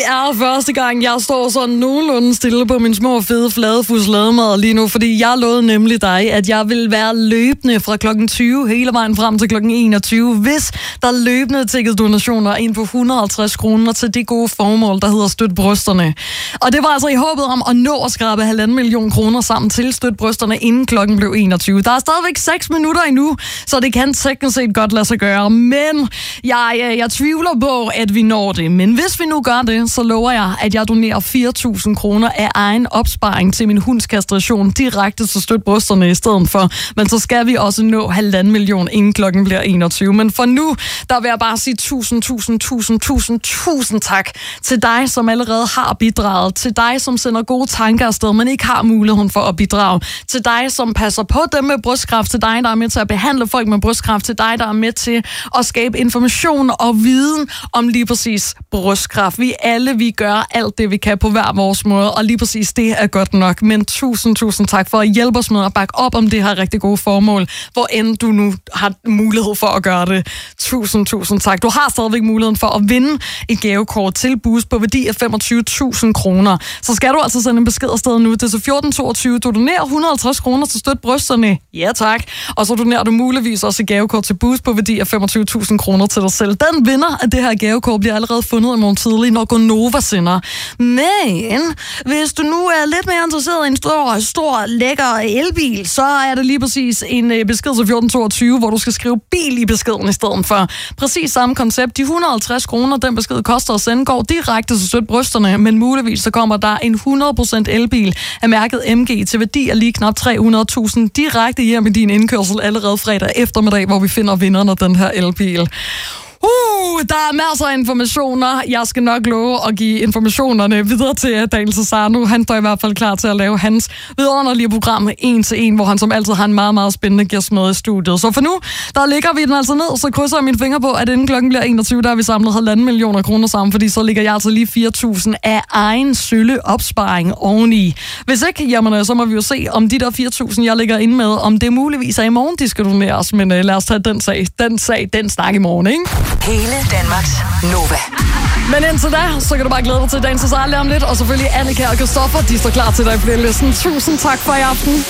er første gang, jeg står sådan nogenlunde stille på min små, fede, flade fuslademad lige nu, fordi jeg lovede nemlig dig, at jeg vil være løbende fra klokken 20 hele vejen frem til klokken 21, hvis der løbende tækkede donationer ind på 150 kroner til det gode formål, der hedder Støt Brysterne. Og det var altså i håbet om at nå at skrabe 1,5 million kroner sammen til Støt Brysterne, inden klokken blev 21. Der er stadigvæk 6 minutter endnu, så det kan teknisk set godt lade sig gøre, men jeg tvivler på, at vi når det. Men hvis vi nu gør det, så lover jeg, at jeg donerer 4.000 kroner af egen opsparing til min hunds kastration direkte til Støt Brysterne i stedet for. Men så skal vi også nå 1,5 million, inden klokken bliver 21. Men for nu, der vil jeg bare sige tusind tak til dig, som allerede har bidraget. Til dig, som sender gode tanker afsted, men ikke har muligheden for at bidrage. Til dig, som passer på dem med brystkræft. Til dig, der er med til at behandle folk med brystkræft. Til dig, der er med til at skabe information og viden om lige præcis brystkræft. Vi gør alt det, vi kan på hver vores måde, og lige præcis det er godt nok. Men tusind tak for at hjælpe os med at bakke op om det her rigtig gode formål, hvor end du nu har mulighed for at gøre det. Tusind tak. Du har stadigvæk muligheden for at vinde et gavekort til Boost på værdi af 25.000 kroner. Så skal du altså sende en besked afsted nu. Det er så 1422. Du donerer 150 kroner til Støt Brysterne. Ja tak. Og så donerer du muligvis også et gavekort til Boost på værdi af 25.000 kroner til dig selv. Den vinder af det her gavekort bliver allerede fundet i morgen tidlig, når Gonova sender. Men hvis du nu er lidt mere interesseret i en stor, lækker elbil, så er det lige præcis en besked til 1422, hvor du skal skrive bil i beskeden i stedet for. Præcis samme koncept. De 150 kroner, den besked koster at sende, går direkte til Støt Brysterne, men muligvis så kommer der en 100% elbil af mærket MG til værdi af lige knap 300.000 direkte hjem i din indkørsel allerede fredag eftermiddag, hvor vi finder vinderen af den her elbil. Der er masser af informationer. Jeg skal nok love at give informationerne videre til Daniel Cesano. Han står i hvert fald klar til at lave hans vidunderlige program 1 til 1, hvor han som altid har en meget, meget spændende gæst med i studiet. Så for nu, der ligger vi den altså ned, så krydser jeg mine fingre på, at inden klokken bliver 21, der har vi samlet 1,5 millioner kroner sammen, fordi så ligger jeg altså lige 4.000 af egen sølle opsparing oveni. Hvis ikke, jamen så må vi jo se, om de der 4.000, jeg ligger inde med, om det muligvis er i morgen, de skal doneres. Men lad os tage den snak i morgen, ikke? Hele Danmarks Nova. Men indtil da, så kan du bare glæde dig til dagens sejr om lidt, og selvfølgelig Annika og Christoffer, de står klar til dig i playlisten. Tusind tak for i aften.